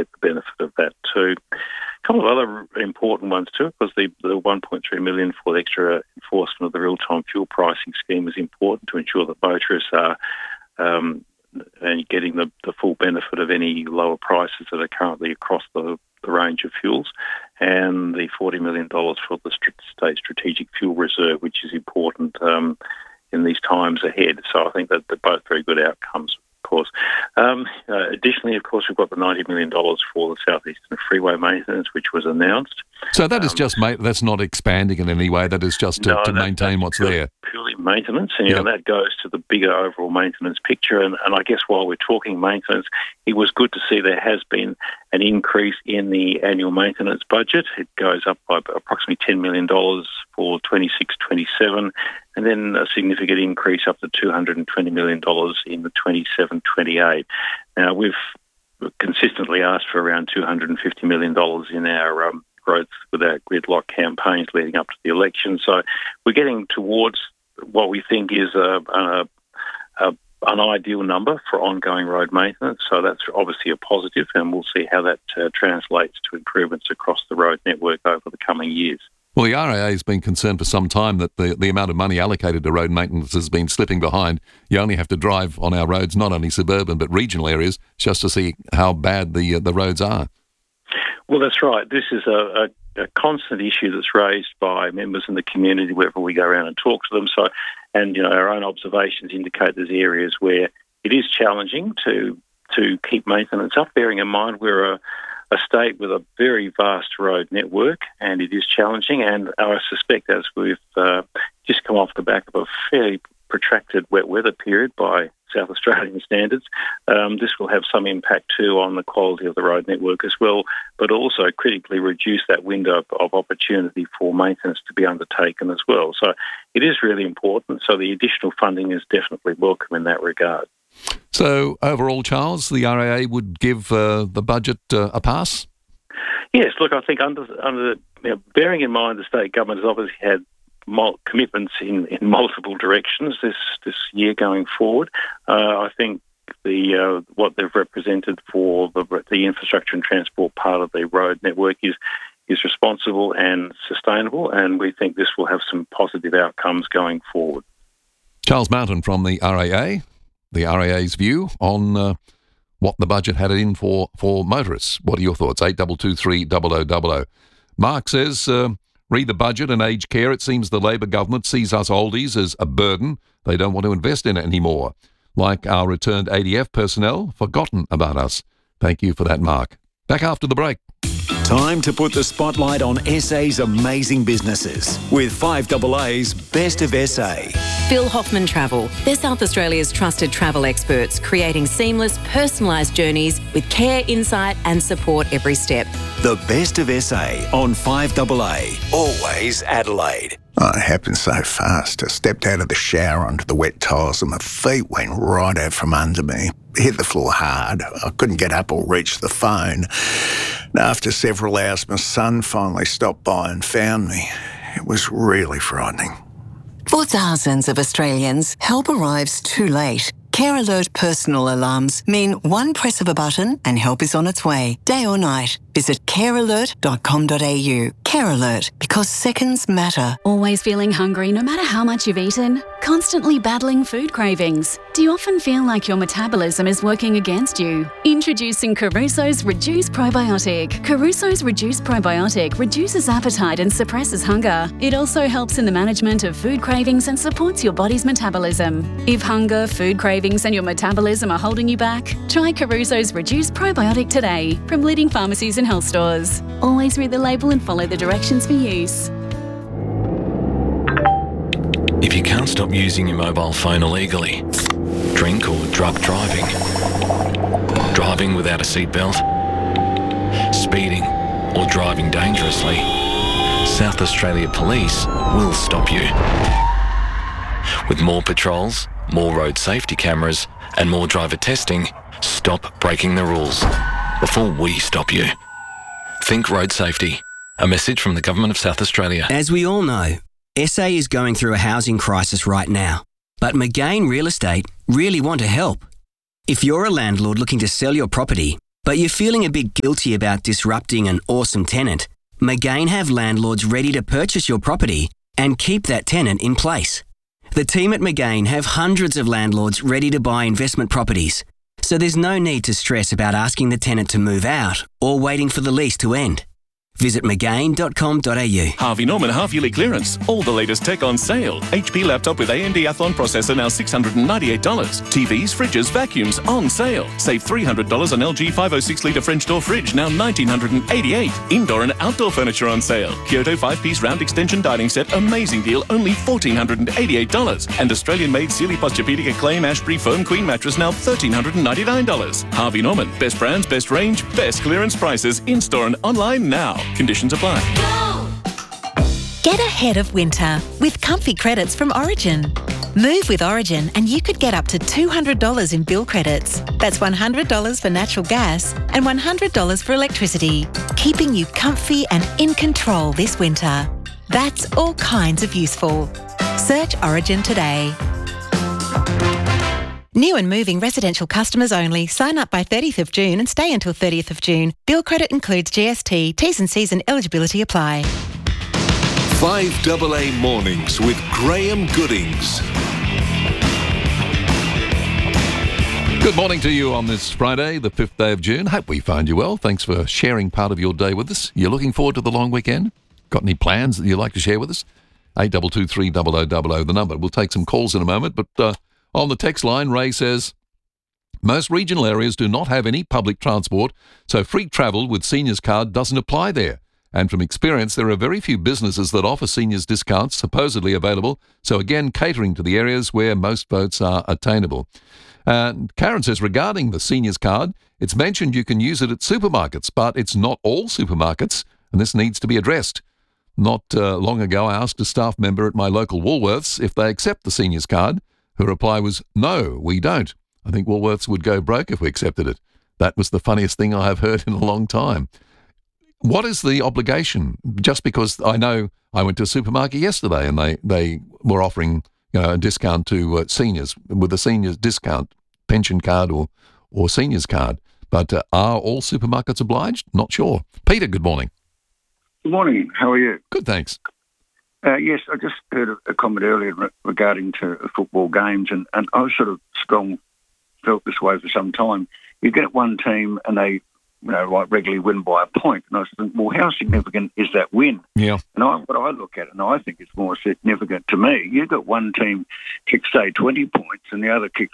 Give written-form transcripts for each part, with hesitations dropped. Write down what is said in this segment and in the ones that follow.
get the benefit of that too. A couple of other important ones too, because the 1.3 million for the extra enforcement of the real-time fuel pricing scheme is important to ensure that motorists are and getting the full benefit of any lower prices that are currently across the range of fuels, and the $40 million for the State Strategic Fuel Reserve, which is important in these times ahead. So I think that they're both very good outcomes, of course. Additionally, of course, we've got the $90 million for the South Eastern Freeway maintenance, which was announced. So that is just, that's not expanding in any way, that is just to maintain what's there. Purely maintenance, and that goes to the bigger overall maintenance picture. And I guess while we're talking maintenance, it was good to see there has been an increase in the annual maintenance budget. It goes up by approximately $10 million for 26-27, and then a significant increase up to $220 million in the 27-28. Now, we've consistently asked for around $250 million in our growth with our gridlock campaigns leading up to the election. So we're getting towards what we think is an ideal number for ongoing road maintenance. So that's obviously a positive, and we'll see how that translates to improvements across the road network over the coming years. Well, the RAA has been concerned for some time that the amount of money allocated to road maintenance has been slipping behind. You only have to drive on our roads, not only suburban but regional areas, just to see how bad the roads are. Well, that's right. This is a constant issue that's raised by members in the community wherever we go around and talk to them. So, and our own observations indicate there's areas where it is challenging to keep maintenance up. Bearing in mind we're a state with a very vast road network, and it is challenging. And I suspect, as we've just come off the back of a fairly protracted wet weather period by South Australian standards, this will have some impact too on the quality of the road network as well, but also critically reduce that window of opportunity for maintenance to be undertaken as well. So it is really important. So the additional funding is definitely welcome in that regard. So overall, Charles, the RAA would give the budget a pass? Yes, look, I think under bearing in mind the state government has obviously had commitments in multiple directions this year going forward. I think what they've represented for the infrastructure and transport part of the road network is responsible and sustainable, and we think this will have some positive outcomes going forward. Charles Mountain from the RAA. The RAA's view on what the budget had in for motorists. What are your thoughts? 8223 0000. Mark says, read the budget and aged care. It seems the Labor government sees us oldies as a burden. They don't want to invest in it anymore. Like our returned ADF personnel, forgotten about us. Thank you for that, Mark. Back after the break. Time to put the spotlight on SA's amazing businesses with 5AA's Best of SA. Phil Hoffman Travel. They're South Australia's trusted travel experts, creating seamless, personalised journeys with care, insight and support every step. The Best of SA on 5AA. Always Adelaide. Oh, it happened so fast. I stepped out of the shower onto the wet tiles and my feet went right out from under me. Hit the floor hard. I couldn't get up or reach the phone. And after several hours, my son finally stopped by and found me. It was really frightening. For thousands of Australians, help arrives too late. Care Alert personal alarms mean one press of a button and help is on its way, day or night. Visit carealert.com.au. Care Alert, because seconds matter. Always feeling hungry no matter how much you've eaten? Constantly battling food cravings? Do you often feel like your metabolism is working against you? Introducing Caruso's Reduce Probiotic. Caruso's Reduce Probiotic reduces appetite and suppresses hunger. It also helps in the management of food cravings and supports your body's metabolism. If hunger, food cravings and your metabolism are holding you back, try Caruso's Reduce Probiotic today from leading pharmacies and health stores. Always read the label and follow the directions for use. If you can't stop using your mobile phone illegally, drink or drug driving, driving without a seatbelt, speeding or driving dangerously, South Australia Police will stop you. With more patrols, more road safety cameras and more driver testing, stop breaking the rules before we stop you. Think road safety. A message from the Government of South Australia. As we all know, SA is going through a housing crisis right now, but McGain Real Estate really want to help. If you're a landlord looking to sell your property, but you're feeling a bit guilty about disrupting an awesome tenant, Magain have landlords ready to purchase your property and keep that tenant in place. The team at Magain have hundreds of landlords ready to buy investment properties, so there's no need to stress about asking the tenant to move out or waiting for the lease to end. Visit magain.com.au. Harvey Norman half-yearly clearance. All the latest tech on sale. HP laptop with AMD Athlon processor now $698. TVs, fridges, vacuums on sale. Save $300 on LG 506-litre French door fridge, now $1,988. Indoor and outdoor furniture on sale. Kyoto 5-piece round extension dining set, amazing deal, only $1,488. And Australian-made Sealy Posturepedic Acclaim Ashbury Foam Queen mattress, now $1,399. Harvey Norman. Best brands, best range, best clearance prices. In-store and online now. Conditions apply. Get ahead of winter with comfy credits from Origin. Move with Origin and you could get up to $200 in bill credits. That's $100 for natural gas and $100 for electricity, keeping you comfy and in control this winter. That's all kinds of useful. Search Origin today. New and moving residential customers only. Sign up by 30th of June and stay until 30th of June. Bill credit includes GST. T's and C's and eligibility apply. 5AA Mornings with Graham Goodings. Good morning to you on this Friday, the 5th day of June. Hope we find you well. Thanks for sharing part of your day with us. You're looking forward to the long weekend? Got any plans that you'd like to share with us? 8223 0000, the number. We'll take some calls in a moment, but on the text line, Ray says, most regional areas do not have any public transport, so free travel with seniors card doesn't apply there. And from experience, there are very few businesses that offer seniors discounts supposedly available, so again, catering to the areas where most votes are attainable. And Karen says, regarding the seniors card, it's mentioned you can use it at supermarkets, but it's not all supermarkets, and this needs to be addressed. Not long ago, I asked a staff member at my local Woolworths if they accept the seniors card. Her reply was, no, we don't. I think Woolworths would go broke if we accepted it. That was the funniest thing I have heard in a long time. What is the obligation? Just because I know I went to a supermarket yesterday and they were offering a discount to seniors with a seniors discount, pension card or seniors card. But are all supermarkets obliged? Not sure. Peter, good morning. Good morning. How are you? Good, thanks. Yes, I just heard a comment earlier regarding to football games, and I was sort of felt this way for some time. You get one team and they, regularly win by a point, and I was thinking, well, how significant is that win? Yeah. And what I look at, and I think it's more significant to me, you've got one team kicks, say, 20 points, and the other kicks,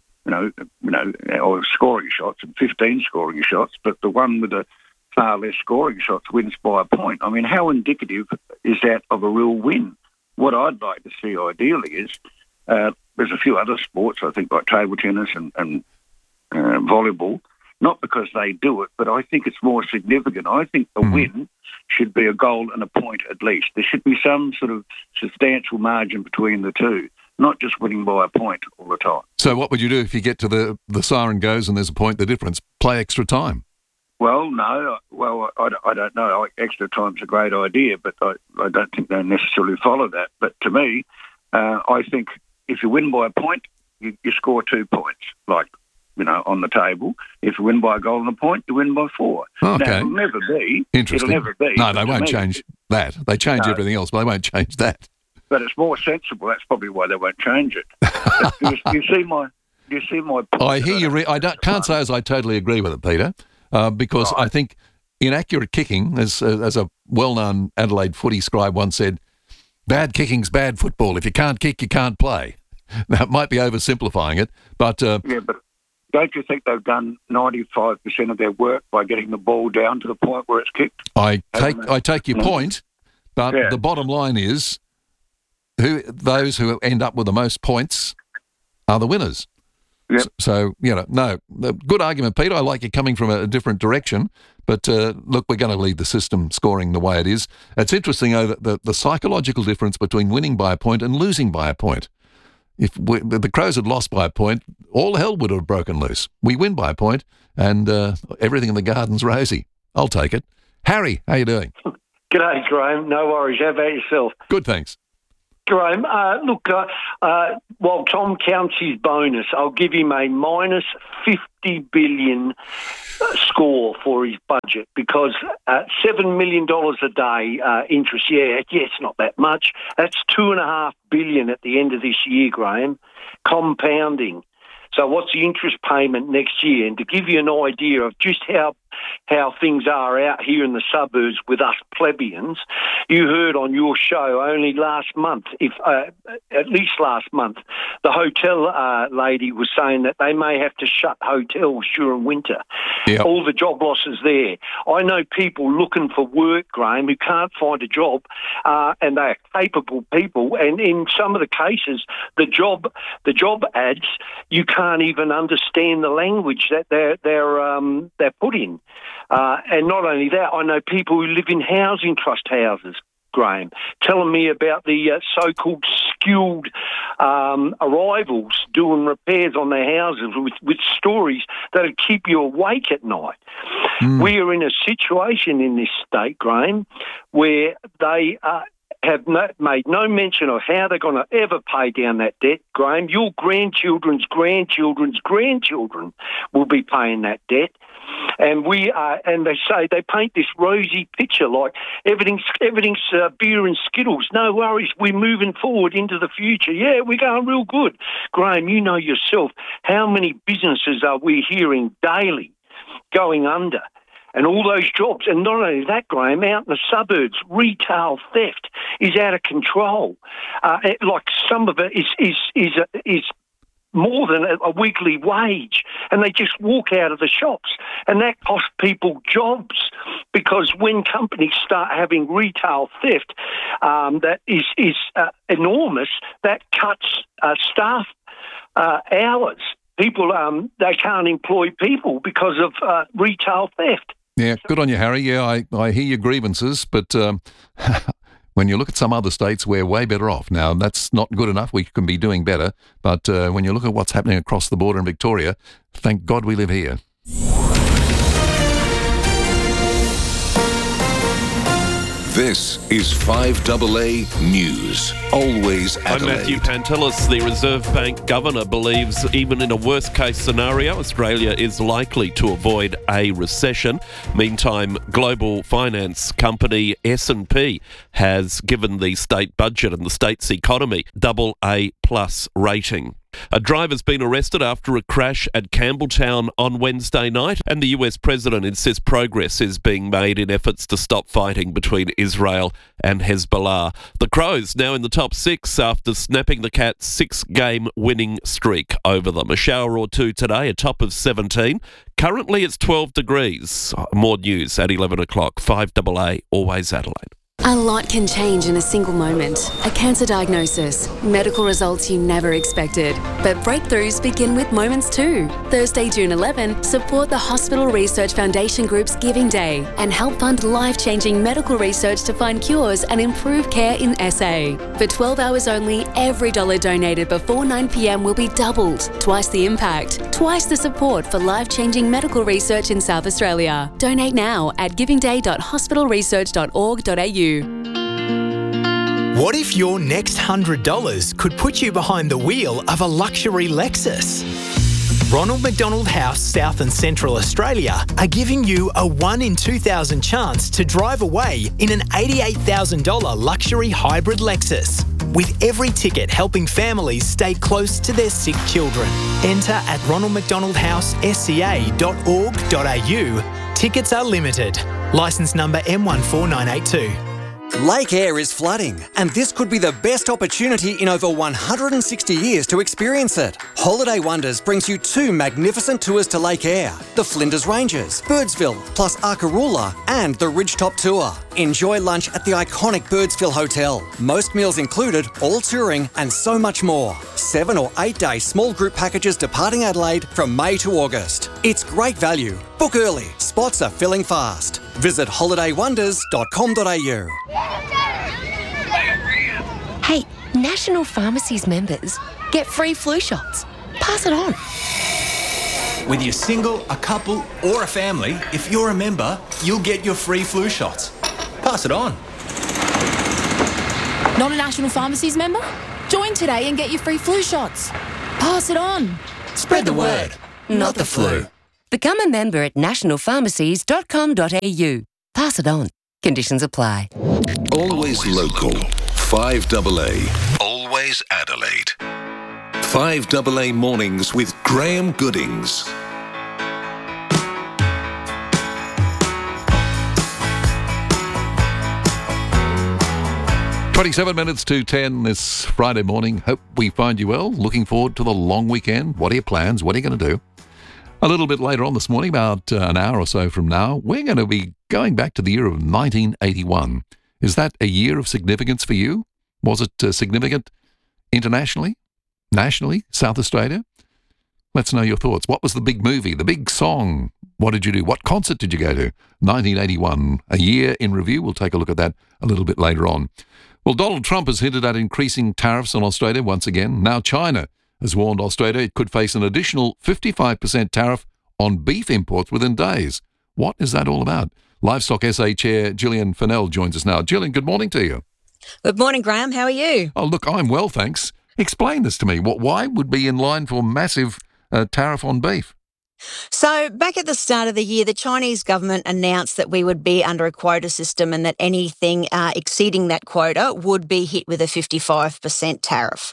or scoring shots, and 15 scoring shots, but the one with the far less scoring shots wins by a point. I mean, how indicative is that of a real win? What I'd like to see ideally is there's a few other sports, I think, like table tennis and volleyball, not because they do it, but I think it's more significant. I think a win should be a goal and a point at least. There should be some sort of substantial margin between the two, not just winning by a point all the time. So what would you do if you get to the siren goes and there's a point the difference? Play extra time? Well, no. Well, I don't know. Extra time's a great idea, but I don't think they necessarily follow that. But to me, I think if you win by a point, you score 2 points, on the table. If you win by a goal and a point, you win by 4. Okay. Now, it'll never be. Interesting. It'll never be. No, they won't change that. They change everything else, but they won't change that. But it's more sensible. That's probably why they won't change it. you see my point? I hear you. Can't say as I totally agree with it, Peter. Because I think inaccurate kicking, as a well-known Adelaide footy scribe once said, bad kicking's bad football. If you can't kick, you can't play. That might be oversimplifying it, but... yeah, but don't you think they've done 95% of their work by getting the ball down to the point where it's kicked? I take your point, but the bottom line is those who end up with the most points are the winners. Yep. So, no, good argument, Peter. I like you coming from a different direction. But, look, we're going to leave the system scoring the way it is. It's interesting, though, that the psychological difference between winning by a point and losing by a point. If the Crows had lost by a point, all hell would have broken loose. We win by a point, and everything in the garden's rosy. I'll take it. Harry, how you doing? G'day, Graham. No worries. How about yourself? Good, thanks. Graham. While Tom counts his bonus, I'll give him a minus 50 billion score for his budget because $7 million a day interest, it's not that much. That's $2.5 billion at the end of this year, Graham, compounding. So what's the interest payment next year? And to give you an idea of just how things are out here in the suburbs with us plebeians, you heard on your show only last month, at least last month, the hotel lady was saying that they may have to shut hotels during winter. Yep. All the job losses there. I know people looking for work, Graham, who can't find a job, and they are capable people. And in some of the cases, the job ads, you can't even understand the language that they're put in. And not only that, I know people who live in housing trust houses, Graham, telling me about the so-called skilled arrivals doing repairs on their houses with stories that'll keep you awake at night. We are in a situation in this state, Graham, where they have made no mention of how they're going to ever pay down that debt, Graham. Your grandchildren's grandchildren will be paying that debt. And and they say they paint this rosy picture like everything's beer and Skittles. No worries, we're moving forward into the future. Yeah, we're going real good. Graham, you know yourself, how many businesses are we hearing daily going under? And all those jobs. And not only that, Graham, out in the suburbs, retail theft is out of control. Like some of it is more than a weekly wage, and they just walk out of the shops, and that costs people jobs because when companies start having retail theft, that is enormous. That cuts staff hours. People they can't employ people because of retail theft. Yeah, good on you, Harry. Yeah, I hear your grievances, but when you look at some other states, we're way better off. Now, that's not good enough. We can be doing better. But when you look at what's happening across the border in Victoria, thank God we live here. This is 5AA News. Always Adelaide. I'm Matthew Pantelis. The Reserve Bank Governor believes even in a worst-case scenario, Australia is likely to avoid a recession. Meantime, global finance company S&P has given the state budget and the state's economy AA+ rating. A driver's been arrested after a crash at Campbelltown on Wednesday night, and the US president insists progress is being made in efforts to stop fighting between Israel and Hezbollah. The Crows now in the top 6 after snapping the Cats' 6-game winning streak over them. A shower or two today, a top of 17. Currently it's 12 degrees. More news at 11 o'clock. 5AA, always Adelaide. A lot can change in a single moment. A cancer diagnosis, medical results you never expected. But breakthroughs begin with moments too. Thursday, June 11, support the Hospital Research Foundation Group's Giving Day and help fund life-changing medical research to find cures and improve care in SA. For 12 hours only, every dollar donated before 9 p.m. will be doubled. Twice the impact, twice the support for life-changing medical research in South Australia. Donate now at givingday.hospitalresearch.org.au. What if your next $100 could put you behind the wheel of a luxury Lexus? Ronald McDonald House, South and Central Australia are giving you a 1 in 2,000 chance to drive away in an $88,000 luxury hybrid Lexus, with every ticket helping families stay close to their sick children. Enter at ronaldmcdonaldhousesca.org.au. Tickets are limited. Licence number M14982. Lake Eyre is flooding, and this could be the best opportunity in over 160 years to experience it. Holiday Wonders brings you 2 magnificent tours to Lake Eyre, the Flinders Ranges, Birdsville, plus Arkaroola, and the Ridgetop Tour. Enjoy lunch at the iconic Birdsville Hotel. Most meals included, all touring, and so much more. 7 or 8 day small group packages departing Adelaide from May to August. It's great value. Book early. Spots are filling fast. Visit holidaywonders.com.au. Hey, National Pharmacies members get free flu shots. Pass it on. Whether you're single, a couple, or a family, if you're a member, you'll get your free flu shots. Pass it on. Not a National Pharmacies member? Join today and get your free flu shots. Pass it on. Spread the word, not the flu. Become a member at nationalpharmacies.com.au. Pass it on. Conditions apply. Always local. 5AA. Always Adelaide. 5AA Mornings with Graham Goodings. "27 minutes to 10 this Friday morning. Hope we find you well. Looking forward to the long weekend. What are your plans? What are you going to do?" A little bit later on this morning, about an hour or so from now, we're going to be going back to the year of 1981. Is that a year of significance for you? Was it significant internationally, nationally, South Australia? Let's know your thoughts. What was the big movie, the big song? What did you do? What concert did you go to? 1981, a year in review. We'll take a look at that a little bit later on. Well, Donald Trump has hinted at increasing tariffs on Australia once again. Now China has warned Australia it could face an additional 55% tariff on beef imports within days. What is that all about? Livestock SA Chair Gillian Fennell joins us now. Gillian, good morning to you. Good morning, Graham. How are you? Oh, look, I'm well, thanks. Explain this to me. Why would be in line for massive tariff on beef? So back at the start of the year, the Chinese government announced that we would be under a quota system and that anything exceeding that quota would be hit with a 55% tariff.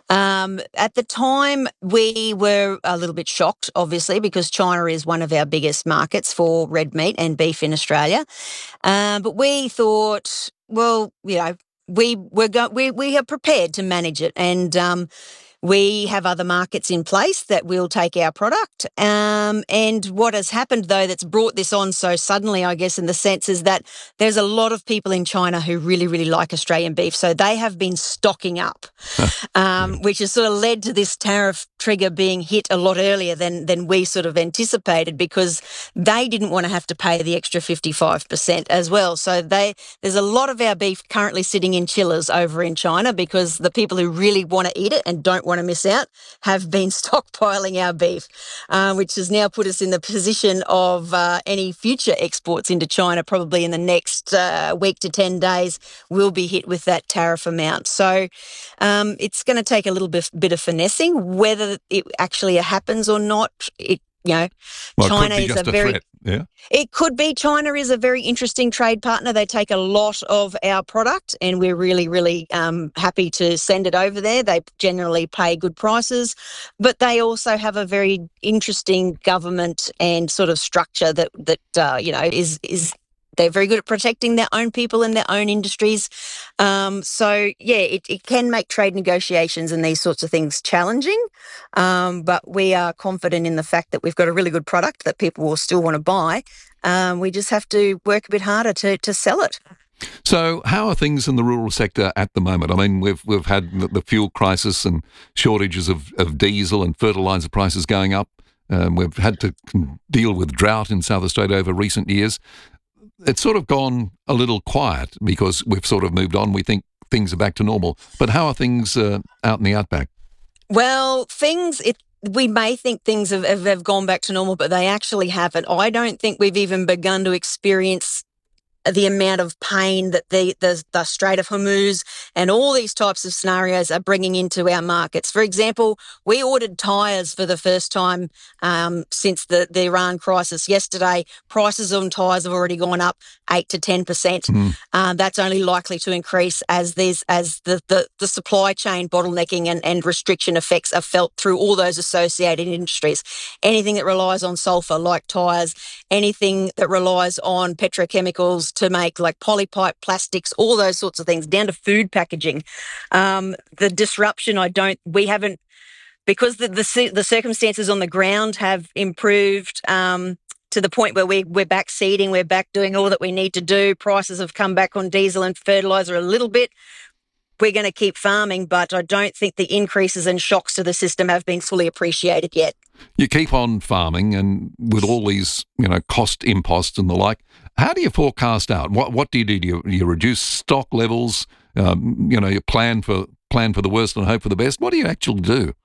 At the time, we were a little bit shocked, obviously, because China is one of our biggest markets for red meat and beef in Australia. But we thought, well, you know, we are prepared to manage it, and we have other markets in place that will take our product. And what has happened, though, that's brought this on so suddenly, I guess, in the sense is that there's a lot of people in China who really, really like Australian beef. So they have been stocking up, which has sort of led to this tariff trigger being hit a lot earlier than we sort of anticipated, because they didn't want to have to pay the extra 55% as well. So there's a lot of our beef currently sitting in chillers over in China, because the people who really want to eat it and don't want to miss out have been stockpiling our beef, which has now put us in the position of any future exports into China probably in the next week to 10 days will be hit with that tariff amount. So it's going to take a little bit of finessing. Whether it actually happens or not, China is a very threat. Yeah. It could be. China is a very interesting trade partner. They take a lot of our product, and we're really, really happy to send it over there. They generally pay good prices, but they also have a very interesting government and sort of structure that is. They're very good at protecting their own people and their own industries. It can make trade negotiations and these sorts of things challenging. But we are confident in the fact that we've got a really good product that people will still want to buy. We just have to work a bit harder to sell it. So how are things in the rural sector at the moment? I mean, we've had the fuel crisis and shortages of diesel and fertiliser prices going up. We've had to deal with drought in South Australia over recent years. It's sort of gone a little quiet because we've sort of moved on. We think things are back to normal. But how are things out in the outback? Well, we may think things have gone back to normal, but they actually haven't. I don't think we've even begun to experience the amount of pain that the Strait of Hormuz and all these types of scenarios are bringing into our markets. For example, we ordered tyres for the first time since the Iran crisis yesterday. Prices on tyres have already gone up 8 to 10%. That's only likely to increase as the supply chain bottlenecking and restriction effects are felt through all those associated industries. Anything that relies on sulphur, like tyres, anything that relies on petrochemicals to make, like polypipe, plastics, all those sorts of things, down to food packaging. The disruption, because the circumstances on the ground have improved to the point where we're back seeding, we're back doing all that we need to do. Prices have come back on diesel and fertiliser a little bit. We're going to keep farming, but I don't think the increases and shocks to the system have been fully appreciated yet. You keep on farming, and with all these, cost imposts and the like, how do you forecast out? What do you do? Do you reduce stock levels? You plan for the worst and hope for the best. What do you actually do?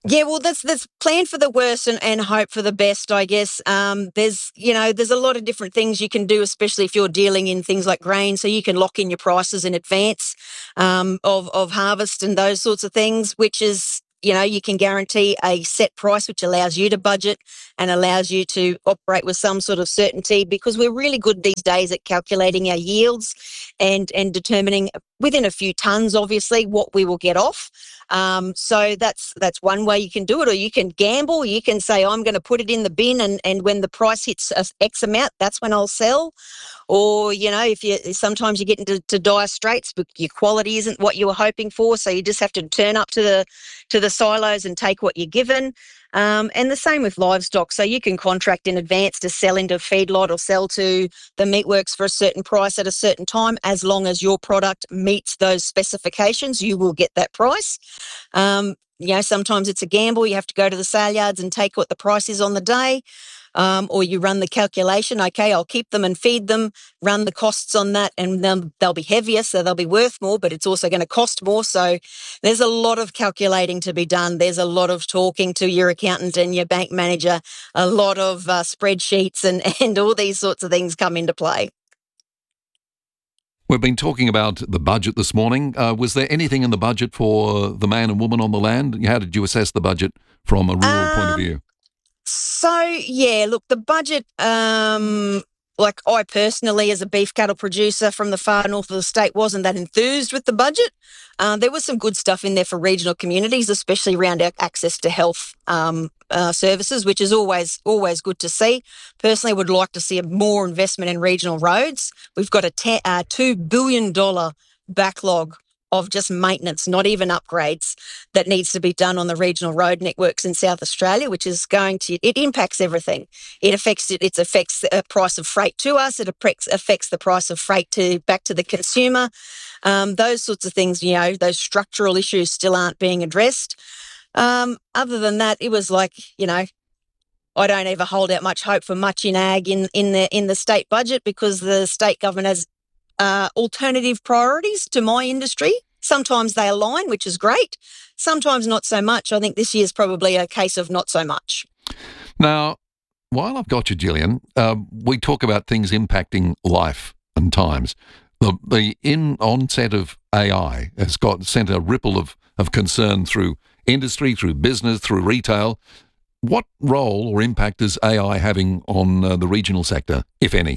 Yeah, well, that's plan for the worst and hope for the best, I guess. There's a lot of different things you can do, especially if you're dealing in things like grain. So you can lock in your prices in advance of harvest and those sorts of things, which is, you can guarantee a set price, which allows you to budget and allows you to operate with some sort of certainty, because we're really good these days at calculating our yields and determining within a few tonnes, obviously, what we will get off. So that's one way you can do it, or you can gamble. You can say, I'm going to put it in the bin, and when the price hits X amount, that's when I'll sell. Or, sometimes you get into dire straits, but your quality isn't what you were hoping for, so you just have to turn up to the silos and take what you're given. And the same with livestock. So you can contract in advance to sell into a feedlot or sell to the meatworks for a certain price at a certain time. As long as your product meets those specifications, you will get that price. Sometimes it's a gamble. You have to go to the sale yards and take what the price is on the day. Or you run the calculation, okay, I'll keep them and feed them, run the costs on that, and they'll be heavier, so they'll be worth more, but it's also going to cost more. So there's a lot of calculating to be done. There's a lot of talking to your accountant and your bank manager, a lot of spreadsheets and all these sorts of things come into play. We've been talking about the budget this morning. Was there anything in the budget for the man and woman on the land? How did you assess the budget from a rural point of view? So, yeah, look, the budget, like I personally, as a beef cattle producer from the far north of the state, wasn't that enthused with the budget. There was some good stuff in there for regional communities, especially around access to health services, which is always good to see. Personally, would like to see more investment in regional roads. We've got a $2 billion backlog of just maintenance, not even upgrades, that needs to be done on the regional road networks in South Australia, which is it impacts everything. It affects the price of freight to us. It affects the price of freight back to the consumer. Those sorts of things, those structural issues still aren't being addressed. Other than that, it was like, I don't ever hold out much hope for much in ag in the state budget, because the state government has alternative priorities to my industry. Sometimes they align, which is great. Sometimes not so much. I think this year's probably a case of not so much. Now, while I've got you, Gillian, we talk about things impacting life and times. The onset of AI has sent a ripple of concern through industry, through business, through retail. What role or impact is AI having on the regional sector, if any?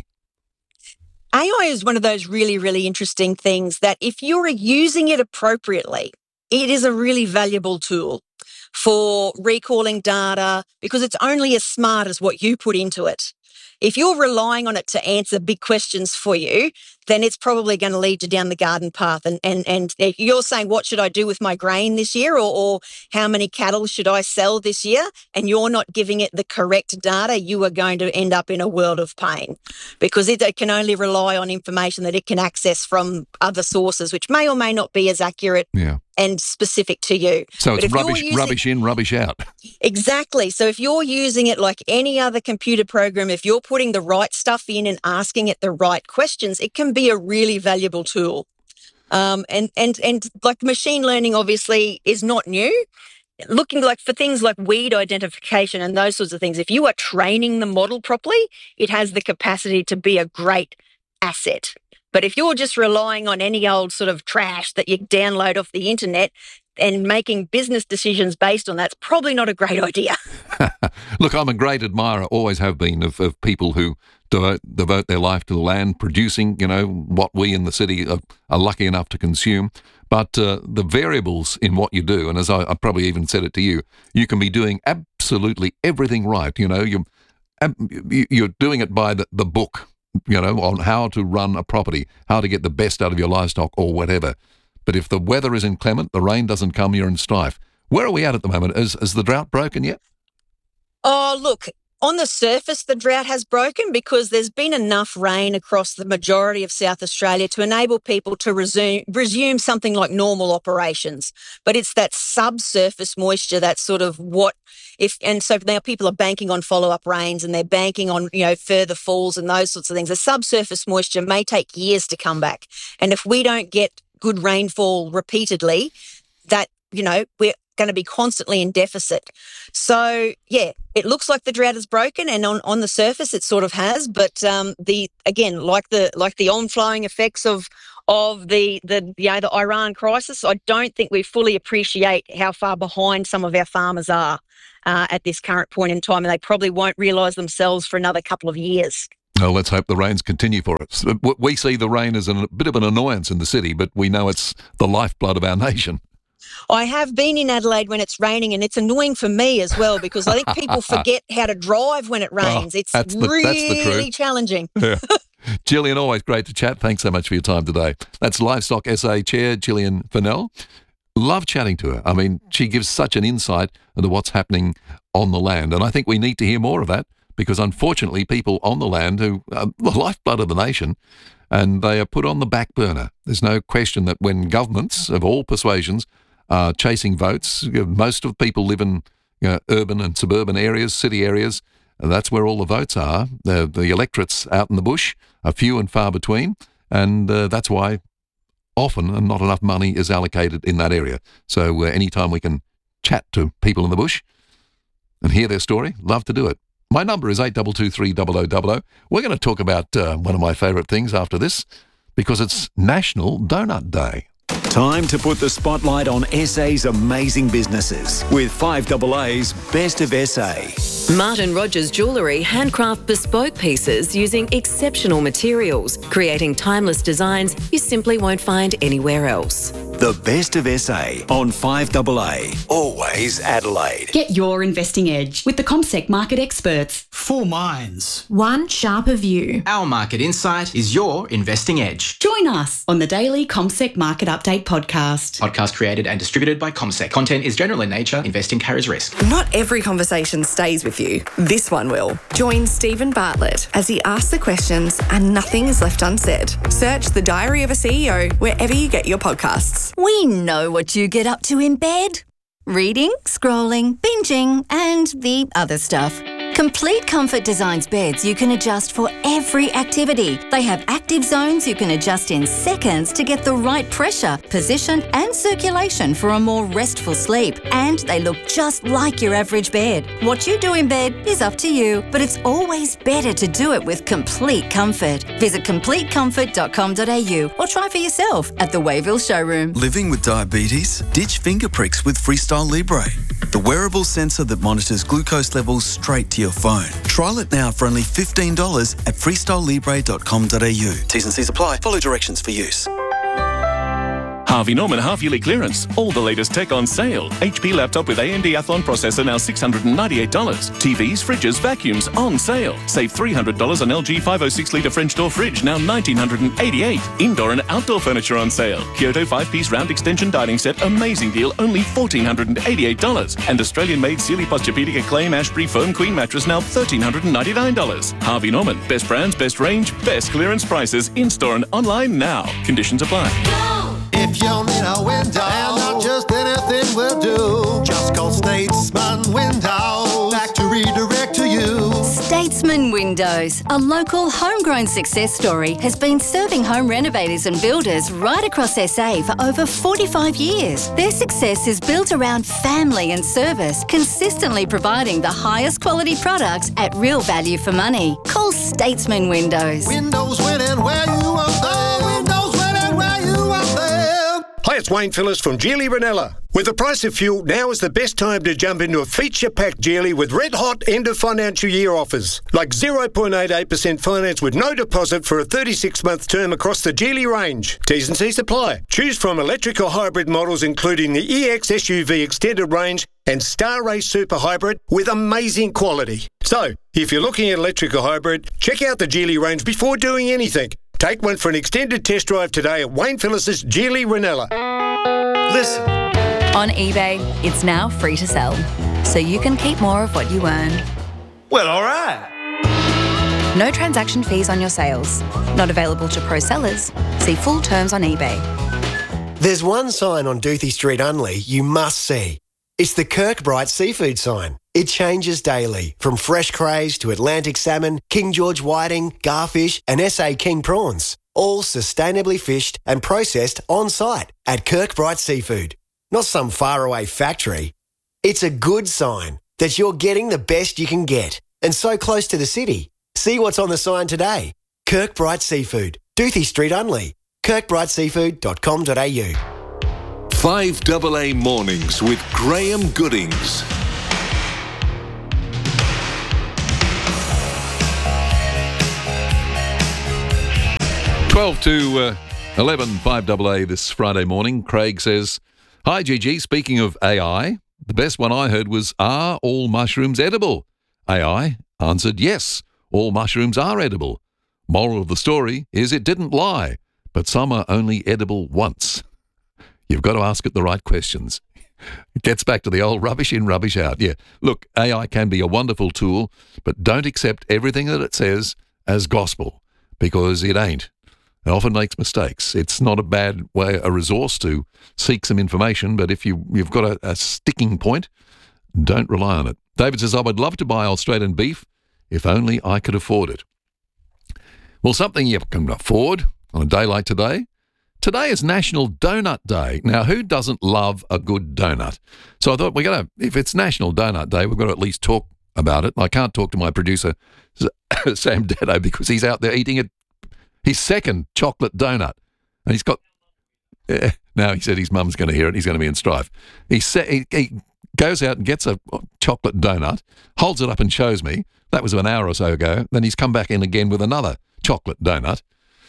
AI is one of those really, really interesting things that if you're using it appropriately, it is a really valuable tool for recalling data, because it's only as smart as what you put into it. If you're relying on it to answer big questions for you, then it's probably going to lead you down the garden path. And if you're saying, what should I do with my grain this year, or how many cattle should I sell this year, and you're not giving it the correct data, you are going to end up in a world of pain, because it can only rely on information that it can access from other sources, which may or may not be as accurate and specific to you. So it's rubbish in, rubbish out. Exactly. So if you're using it like any other computer program, if you're putting the right stuff in and asking it the right questions, it can be a really valuable tool. And like machine learning obviously is not new. Looking like for things like weed identification and those sorts of things, if you are training the model properly, it has the capacity to be a great asset. But if you're just relying on any old sort of trash that you download off the internet and making business decisions based on that, it's probably not a great idea. Look, I'm a great admirer, always have been, of people who devote their life to the land, producing, what we in the city are lucky enough to consume. But the variables in what you do, and as I probably even said it to you, you can be doing absolutely everything right. You're doing it by the book, on how to run a property, how to get the best out of your livestock or whatever. But if the weather is inclement, the rain doesn't come, you're in strife. Where are we at the moment? Is the drought broken yet? Oh, look, on the surface, the drought has broken because there's been enough rain across the majority of South Australia to enable people to resume something like normal operations. But it's that subsurface moisture that's sort of and so now people are banking on follow-up rains, and they're banking on, further falls and those sorts of things. The subsurface moisture may take years to come back. And if we don't get good rainfall repeatedly, that, going to be constantly in deficit. So, yeah, it looks like the drought is broken, and on the surface it sort of has. But the on-flowing effects of the Iran crisis, I don't think we fully appreciate how far behind some of our farmers are at this current point in time, and they probably won't realise themselves for another couple of years. Well, let's hope the rains continue for us. We see the rain as a bit of an annoyance in the city, but we know it's the lifeblood of our nation. I have been in Adelaide when it's raining, and it's annoying for me as well, because I think people forget how to drive when it rains. It's really challenging. Yeah. Gillian, always great to chat. Thanks so much for your time today. That's Livestock SA Chair Gillian Fennell. Love chatting to her. I mean, she gives such an insight into what's happening on the land, and I think we need to hear more of that, because unfortunately people on the land who are the lifeblood of the nation, and they are put on the back burner. There's no question that when governments of all persuasions are chasing votes, most of the people live in urban and suburban areas, city areas, and that's where all the votes are. The electorates out in the bush are few and far between, and that's why often and not enough money is allocated in that area. So anytime we can chat to people in the bush and hear their story, love to do it. My number is 82230000. We're going to talk about one of my favourite things after this, because it's National Donut Day. Time to put the spotlight on SA's amazing businesses with 5AA's Best of SA. Martin Rogers Jewellery handcraft bespoke pieces using exceptional materials, creating timeless designs you simply won't find anywhere else. The Best of SA on 5AA. Always Adelaide. Get your investing edge with the CommSec market experts. 4 minds. One sharper view. Our market insight is your investing edge. Join us on the daily CommSec Market Update podcast. Podcast created and distributed by CommSec. Content is general in nature. Investing carries risk. Not every conversation stays with you. This one will. Join Stephen Bartlett as he asks the questions and nothing is left unsaid. Search The Diary of a CEO wherever you get your podcasts. We know what you get up to in bed. Reading, scrolling, binging, and the other stuff. Complete Comfort designs beds you can adjust for every activity. They have active zones you can adjust in seconds to get the right pressure, position, and circulation for a more restful sleep. And they look just like your average bed. What you do in bed is up to you, but it's always better to do it with Complete Comfort. Visit CompleteComfort.com.au or try for yourself at the Wayville showroom. Living with diabetes? Ditch finger pricks with Freestyle Libre, the wearable sensor that monitors glucose levels straight to your phone. Trial it now for only $15 at freestylelibre.com.au. T's and C's apply. Follow directions for use. Harvey Norman half-yearly clearance. All the latest tech on sale. HP laptop with AMD Athlon processor now $698. TVs, fridges, vacuums on sale. Save $300 on LG 506-litre French door fridge, now $1,988. Indoor and outdoor furniture on sale. Kyoto 5-piece round extension dining set, amazing deal, only $1,488. And Australian-made Sealy Posturepedic Acclaim Ashbury Foam Queen mattress, now $1,399. Harvey Norman. Best brands, best range, best clearance prices. In-store and online now. Conditions apply. If you need a window, and not just anything will do, just call Statesman Windows. Factory direct to you. Statesman Windows, a local homegrown success story, has been serving home renovators and builders right across SA for over 45 years. Their success is built around family and service, consistently providing the highest quality products at real value for money. Call Statesman Windows. Windows winning where you want them. Windows winning where you want them. Hi, it's Wayne Phillips from Geely Ranella. With the price of fuel, now is the best time to jump into a feature-packed Geely with red-hot end-of-financial year offers, like 0.88% finance with no deposit for a 36-month term across the Geely range. T's and C's apply. Choose from electric or hybrid models including the EX SUV Extended Range and Star Race Super Hybrid with amazing quality. So, if you're looking at electric or hybrid, check out the Geely range before doing anything. Take one for an extended test drive today at Wayne Phillips' Geely Ranella. Listen. On eBay, it's now free to sell, so you can keep more of what you earn. Well, all right. No transaction fees on your sales. Not available to pro sellers. See full terms on eBay. There's one sign on Doothie Street only you must see. It's the Kirkbrite seafood sign. It changes daily, from fresh crays to Atlantic salmon, King George whiting, garfish and SA King prawns. All sustainably fished and processed on site at Kirkbrite Seafood. not some faraway factory. It's a good sign that you're getting the best you can get and so close to the city. See what's on the sign today. Kirkbride Seafood, Duthie Street, Unley. kirkbrideseafood.com.au. 5AA Mornings with Graham Goodings. Twelve to 11, 5AA this Friday morning. Craig says, "Hi, Gigi. Speaking of AI, the best one I heard was, are all mushrooms edible? AI answered, yes, all mushrooms are edible. Moral of the story is it didn't lie, but some are only edible once." You've got to ask it the right questions. It gets back to the old rubbish in, rubbish out. Yeah, look, AI can be a wonderful tool, but don't accept everything that it says as gospel, because it ain't. It often makes mistakes. It's not a bad way, a resource to seek some information, but if you've got a sticking point, don't rely on it. David says, I would love to buy Australian beef if only I could afford it. Well, something you can afford on a day like today. Today is National Donut Day. Now, who doesn't love a good donut? So I thought if it's National Donut Day, we've got to at least talk about it. I can't talk to my producer, Sam Daddo, because he's out there eating his second chocolate donut. And he's got... now, he said his mum's going to hear it. He's going to be in strife. He goes out and gets a chocolate donut, holds it up and shows me. That was an hour or so ago. Then he's come back in again with another chocolate donut.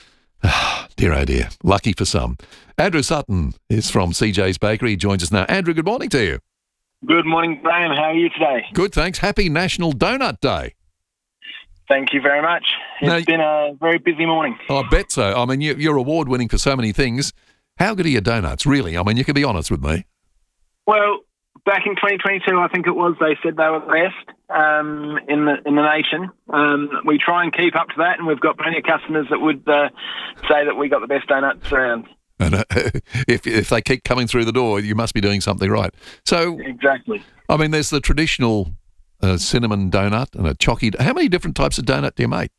Dear, oh dear. Lucky for some. Andrew Sutton is from CJ's Bakery. He joins us now. Andrew, good morning to you. Good morning, Graham. How are you today? Good, thanks. Happy National Donut Day. Thank you very much. It's been a very busy morning. I bet so. I mean, you're award-winning for so many things. How good are your donuts, really? I mean, you can be honest with me. Well, back in 2022, I think it was, they said they were the best in the nation. We try and keep up to that, and we've got plenty of customers that would say that we got the best donuts around. And if they keep coming through the door, you must be doing something right. So exactly. I mean, there's the traditional cinnamon donut and a chocky. How many different types of donut do you make?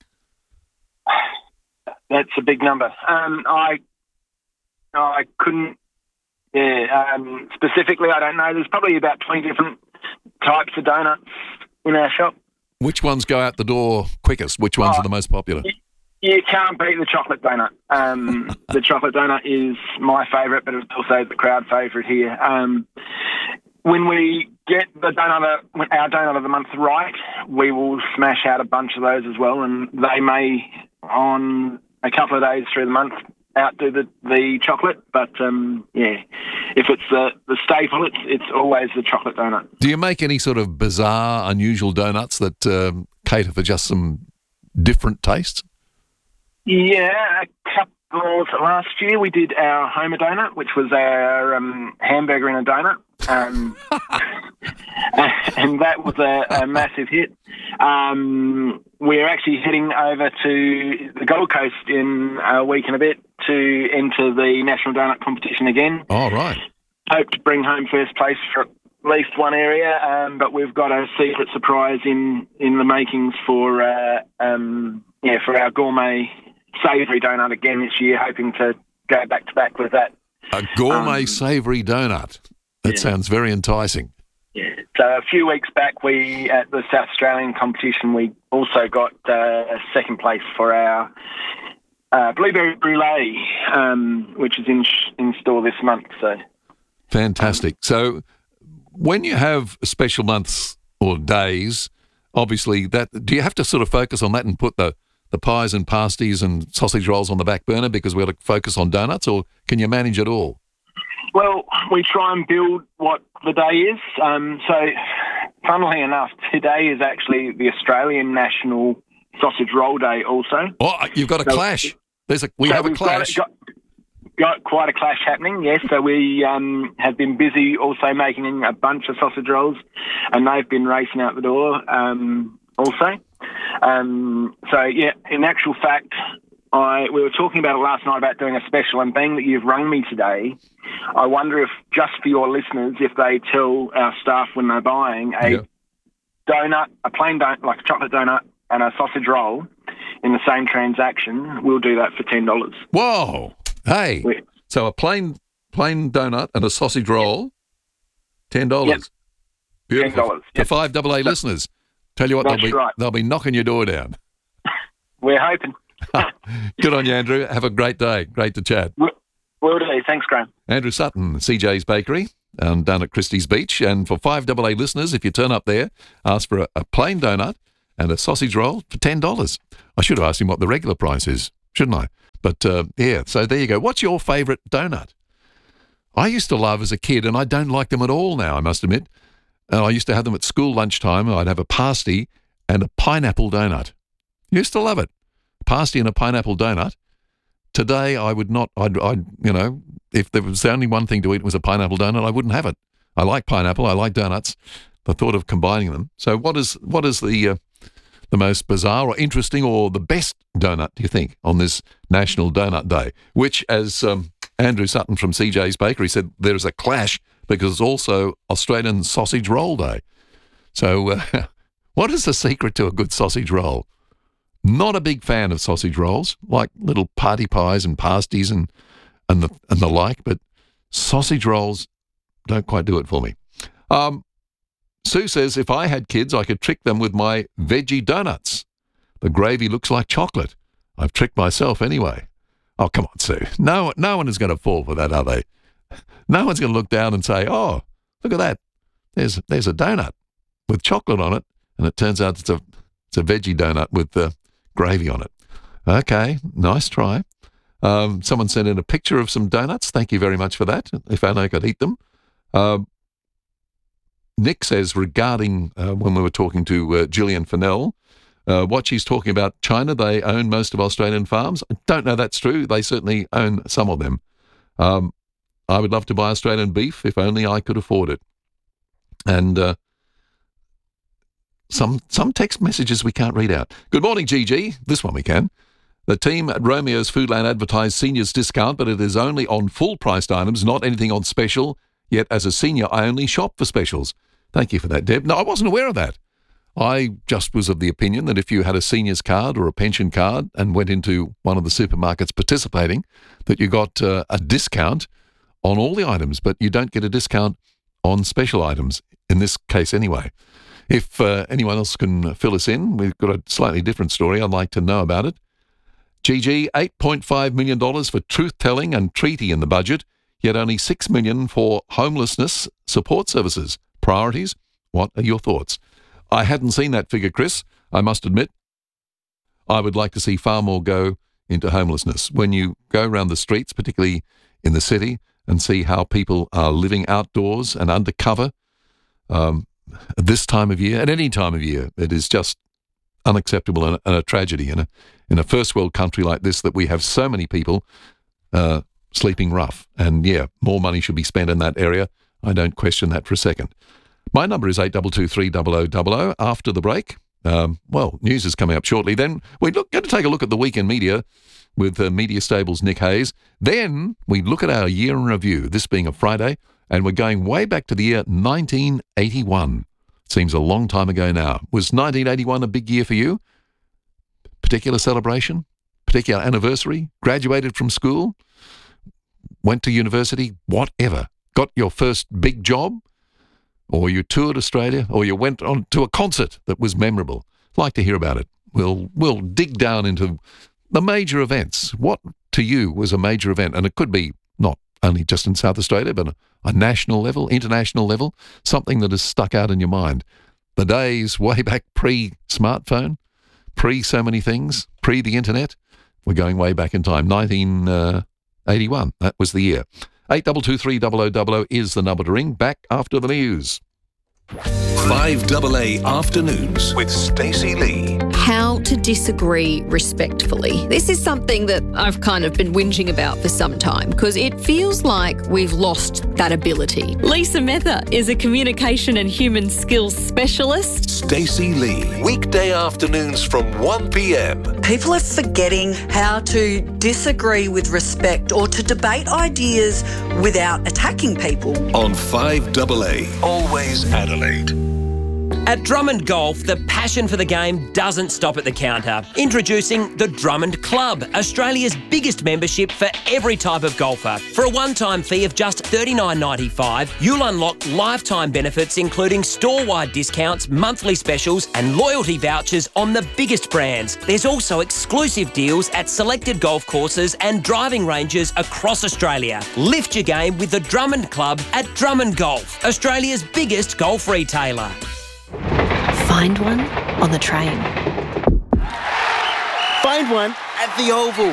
That's a big number. I couldn't. Yeah, specifically, I don't know. There's probably about 20 different types of donuts in our shop. Which ones go out the door quickest? Which ones are the most popular? You can't beat the chocolate donut. The chocolate donut is my favourite, but it's also the crowd favourite here. When we get our donut of the month right, we will smash out a bunch of those as well, and they may, on a couple of days through the month, outdo the chocolate. But, if it's the staple, it's always the chocolate donut. Do you make any sort of bizarre, unusual donuts that cater for just some different tastes? Yeah, a couple. Last year we did our Homer donut, which was our hamburger in a donut. And that was a massive hit. We're actually heading over to the Gold Coast in a week and a bit to enter the National Donut Competition again. Oh, right. Hope to bring home first place for at least one area, but we've got a secret surprise in the makings for our gourmet savoury donut again this year, hoping to go back to back with that. A gourmet savoury donut. That sounds very enticing. Yeah. So a few weeks back, at the South Australian competition, we also got second place for our blueberry brulee, which is in store this month. So fantastic. So when you have special months or days, obviously do you have to sort of focus on that and put the pies and pasties and sausage rolls on the back burner because we've got to focus on donuts, or can you manage it all? Well, we try and build what the day is. So, funnily enough, today is actually the Australian National Sausage Roll Day also. Oh, you've got a clash. We have a clash. Got quite a clash happening, yes. So we have been busy also making a bunch of sausage rolls, and they've been racing out the door also. In actual fact, we were talking about it last night about doing a special, and being that you've rung me today, I wonder if, just for your listeners, if they tell our staff when they're buying a donut, a plain donut, like a chocolate donut, and a sausage roll in the same transaction, we'll do that for $10. Whoa! Hey, so a plain plain donut and a sausage roll, $10. Yep. Beautiful. $10, To 5AA listeners. Tell you what, That's right. they'll be knocking your door down. We're hoping. Good on you, Andrew. Have a great day. Great to chat. Will do. Thanks, Graham. Andrew Sutton, CJ's Bakery, down at Christie's Beach. And for 5AA listeners, if you turn up there, ask for a plain donut and a sausage roll for $10. I should have asked him what the regular price is, shouldn't I? But, yeah, so there you go. What's your favourite donut? I used to love as a kid, and I don't like them at all now, I must admit. I used to have them at school lunchtime. I'd have a pasty and a pineapple donut. Used to love it. Pasty and a pineapple donut. Today, I would not, I'd if there was only one thing to eat was a pineapple donut, I wouldn't have it. I like pineapple. I like donuts. The thought of combining them. So what is the most bizarre or interesting or the best donut, do you think, on this National Donut Day? Which, as Andrew Sutton from CJ's Bakery said, there's a clash because it's also Australian Sausage Roll Day. So what is the secret to a good sausage roll? Not a big fan of sausage rolls, like little party pies and pasties and the like, but sausage rolls don't quite do it for me. Sue says, if I had kids, I could trick them with my veggie donuts. The gravy looks like chocolate. I've tricked myself anyway. Oh, come on, Sue. No one is going to fall for that, are they? No one's going to look down and say, oh, look at that. There's a donut with chocolate on it, and it turns out it's a veggie donut with gravy on it. Okay, nice try. Someone sent in a picture of some donuts. Thank you very much for that. If only I could eat them. Nick says regarding when we were talking to Gillian Fennell, what she's talking about, China, they own most of Australian farms. I don't know that's true. They certainly own some of them. I would love to buy Australian beef if only I could afford it. And some text messages we can't read out. Good morning, Gigi. This one we can. The team at Romeo's Foodland advertised seniors discount, but it is only on full-priced items, not anything on special. Yet as a senior, I only shop for specials. Thank you for that, Deb. No, I wasn't aware of that. I just was of the opinion that if you had a seniors card or a pension card and went into one of the supermarkets participating, that you got a discount on all the items, but you don't get a discount on special items, in this case anyway. If anyone else can fill us in, we've got a slightly different story. I'd like to know about it. GG, $8.5 million for truth-telling and treaty in the budget, yet only $6 million for homelessness support services. Priorities? What are your thoughts? I hadn't seen that figure, Chris, I must admit. I would like to see far more go into homelessness. When you go around the streets, particularly in the city, and see how people are living outdoors and under cover at this time of year, at any time of year, it is just unacceptable and a tragedy in a first world country like this, that we have so many people sleeping rough. And yeah, more money should be spent in that area. I don't question that for a second. My number is 82230000. After the break, news is coming up shortly. Then we're going to take a look at the weekend media with Media Stable's Nick Hayes. Then we look at our year in review, this being a Friday, and we're going way back to the year 1981. Seems a long time ago now. Was 1981 a big year for you? Particular celebration? Particular anniversary? Graduated from school? Went to university? Whatever. Got your first big job? Or you toured Australia? Or you went on to a concert that was memorable? I'd like to hear about it. We'll dig down into the major events. What to you was a major event? And it could be not only just in South Australia, but a national level, international level, something that has stuck out in your mind. The days way back pre-smartphone, pre-so many things, pre the internet. We're going way back in time. 1981, that was the year. 82230000 is the number to ring. Back after the news. 5AA Afternoons with Stacey Lee. How to disagree respectfully. This is something that I've kind of been whinging about for some time because it feels like we've lost that ability. Lisa Mether is a communication and human skills specialist. Stacey Lee. Weekday afternoons from 1 p.m. People are forgetting how to disagree with respect or to debate ideas without attacking people. On 5AA, always Adelaide. At Drummond Golf, the passion for the game doesn't stop at the counter. Introducing the Drummond Club, Australia's biggest membership for every type of golfer. For a one-time fee of just $39.95, you'll unlock lifetime benefits including store-wide discounts, monthly specials and loyalty vouchers on the biggest brands. There's also exclusive deals at selected golf courses and driving ranges across Australia. Lift your game with the Drummond Club at Drummond Golf, Australia's biggest golf retailer. Find one on the train. Find one at the Oval.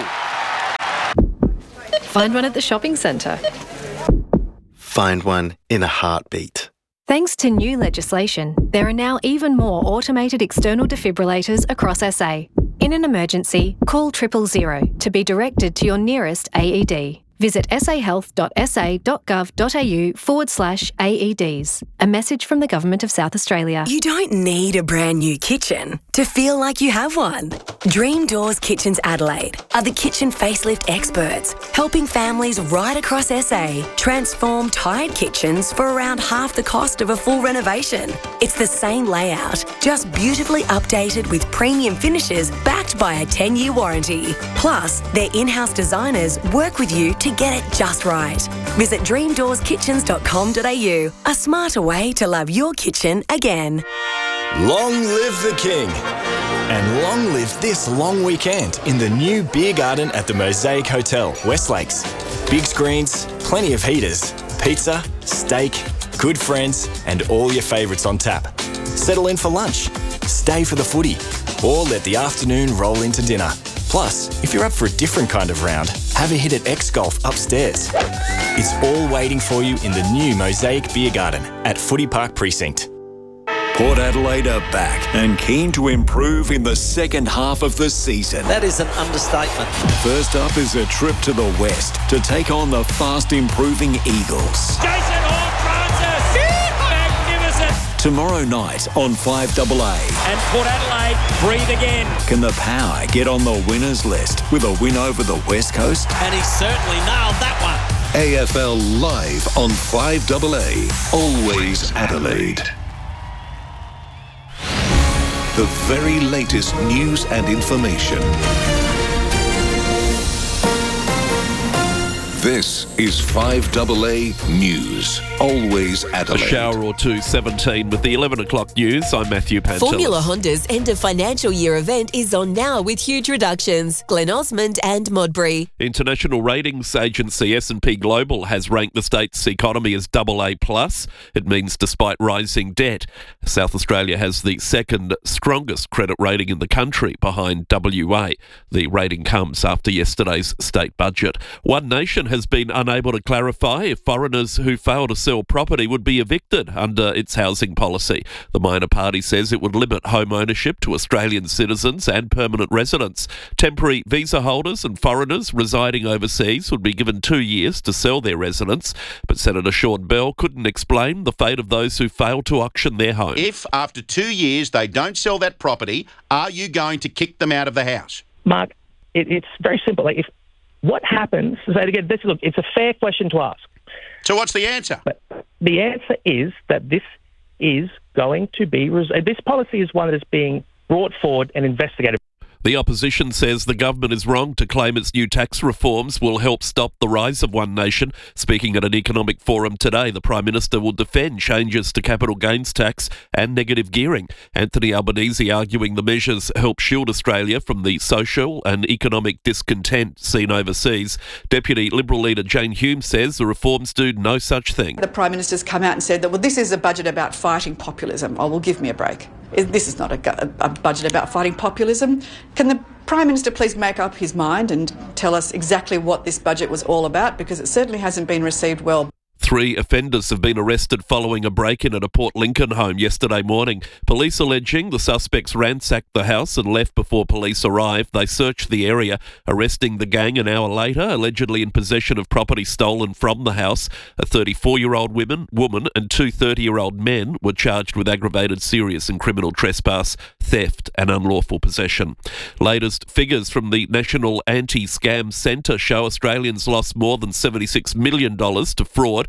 Find one at the shopping centre. Find one in a heartbeat. Thanks to new legislation, there are now even more automated external defibrillators across SA. In an emergency, call 000 to be directed to your nearest AED. Visit sahealth.sa.gov.au/AEDs. A message from the Government of South Australia. You don't need a brand new kitchen to feel like you have one. Dream Doors Kitchens Adelaide are the kitchen facelift experts, helping families right across SA transform tired kitchens for around half the cost of a full renovation. It's the same layout, just beautifully updated with premium finishes backed by a 10-year warranty. Plus, their in-house designers work with you to get it just right. Visit dreamdoorskitchens.com.au, a smarter way to love your kitchen again. Long live the King. And long live this long weekend in the new beer garden at the Mosaic Hotel, West Lakes. Big screens, plenty of heaters, pizza, steak, good friends, and all your favourites on tap. Settle in for lunch, stay for the footy, or let the afternoon roll into dinner. Plus, if you're up for a different kind of round, have a hit at X-Golf upstairs. It's all waiting for you in the new Mosaic Beer Garden at Footy Park Precinct. Port Adelaide are back and keen to improve in the second half of the season. That is an understatement. First up is a trip to the west to take on the fast-improving Eagles. Jason Horne-Francis! Magnificent! Tomorrow night on 5AA. And Port Adelaide breathe again. Can the Power get on the winners list with a win over the West Coast? And he certainly nailed that one. AFL Live on 5AA. Always Adelaide. The very latest news and information. This is 5AA News. Always Adelaide. A shower or two, 17 with the 11 o'clock news. I'm Matthew Pantelis. Formula Honda's end of financial year event is on now with huge reductions. Glen Osmond and Modbury. International ratings agency S&P Global has ranked the state's economy as AA+. It means despite rising debt, South Australia has the second strongest credit rating in the country behind WA. The rating comes after yesterday's state budget. One Nation has been unable to clarify if foreigners who fail to sell property would be evicted under its housing policy. The minor party says it would limit home ownership to Australian citizens and permanent residents. Temporary visa holders and foreigners residing overseas would be given 2 years to sell their residence, but Senator Sean Bell couldn't explain the fate of those who fail to auction their home. If after 2 years they don't sell that property, are you going to kick them out of the house? Mark, it's very simple. If what happens, so again, look, it's a fair question to ask. So what's the answer? But the answer is that this is going to be, this policy is one that is being brought forward and investigated. The opposition says the government is wrong to claim its new tax reforms will help stop the rise of One Nation. Speaking at an economic forum today, the Prime Minister will defend changes to capital gains tax and negative gearing. Anthony Albanese arguing the measures help shield Australia from the social and economic discontent seen overseas. Deputy Liberal leader Jane Hume says the reforms do no such thing. The Prime Minister's come out and said that, well, this is a budget about fighting populism. Oh, well, give me a break. This is not a budget about fighting populism. Can the Prime Minister please make up his mind and tell us exactly what this budget was all about? Because it certainly hasn't been received well. 3 offenders have been arrested following a break-in at a Port Lincoln home yesterday morning. Police alleging the suspects ransacked the house and left before police arrived. They searched the area, arresting the gang an hour later, allegedly in possession of property stolen from the house. A 34-year-old woman and 2 30-year-old men were charged with aggravated serious and criminal trespass, theft and unlawful possession. Latest figures from the National Anti-Scam Centre show Australians lost more than $76 million to fraud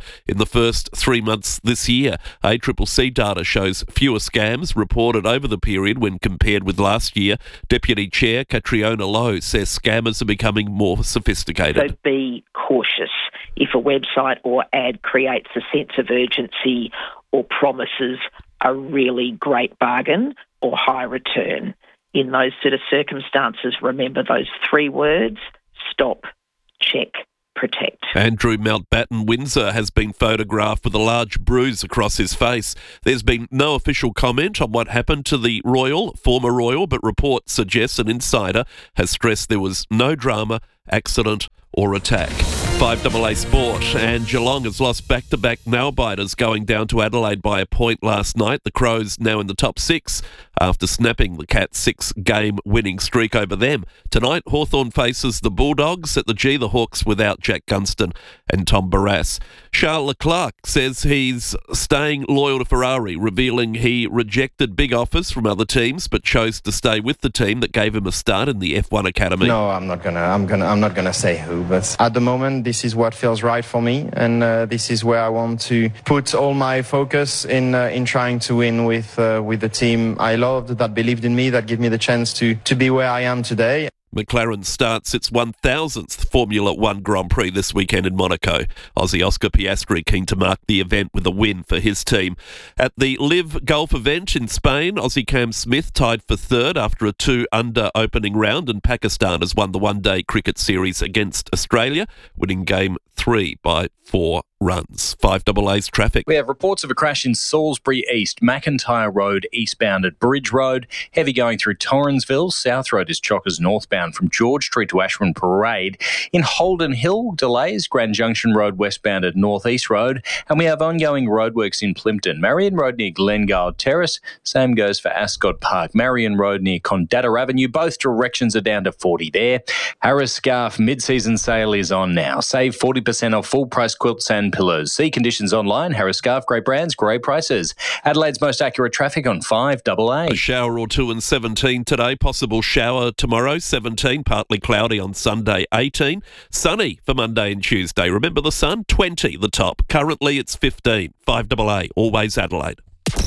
in the first 3 months this year. ACCC data shows fewer scams reported over the period when compared with last year. Deputy Chair Catriona Lowe says scammers are becoming more sophisticated. So be cautious. If a website or ad creates a sense of urgency or promises a really great bargain or high return, in those sort of circumstances, remember those 3 words: stop, check, protect. Andrew Mountbatten Windsor has been photographed with a large bruise across his face. There's been no official comment on what happened to the former Royal, but reports suggest an insider has stressed there was no drama, accident or attack. 5AA Sport, and Geelong has lost back-to-back nail-biters going down to Adelaide by a point last night. The Crows now in the top 6 after snapping the Cats' 6-game winning streak over them. Tonight, Hawthorn faces the Bulldogs at the G, the Hawks without Jack Gunston and Tom Barrass. Charles Leclerc says he's staying loyal to Ferrari, revealing he rejected big offers from other teams but chose to stay with the team that gave him a start in the F1 Academy. No, I'm not gonna say who, but at the moment this is what feels right for me, and this is where I want to put all my focus in trying to win with the team I loved, that believed in me, that gave me the chance to be where I am today. McLaren starts its 1,000th Formula One Grand Prix this weekend in Monaco. Aussie Oscar Piastri keen to mark the event with a win for his team. At the Live Golf event in Spain, Aussie Cam Smith tied for 3rd after a 2-under opening round, and Pakistan has won the one-day cricket series against Australia, winning Game 3 by 4 runs. 5AA's traffic. We have reports of a crash in Salisbury East, McIntyre Road eastbound at Bridge Road, heavy going through Torrensville. South Road is chockers northbound from George Street to Ashburn Parade. In Holden Hill, delays, Grand Junction Road westbound at North East Road, and we have ongoing roadworks in Plympton. Marion Road near Glengale Terrace, same goes for Ascot Park. Marion Road near Condata Avenue, both directions are down to 40 there. Harris Scarf mid-season sale is on now. Save 40% off full price quilts and pillows. See conditions online. Harris Scarf, great brands, great prices. Adelaide's most accurate traffic on 5AA. A shower or two and 17 today. Possible shower tomorrow, 17. Partly cloudy on Sunday, 18. Sunny for Monday and Tuesday. Remember the sun? 20 the top. Currently it's 15. 5AA, always Adelaide.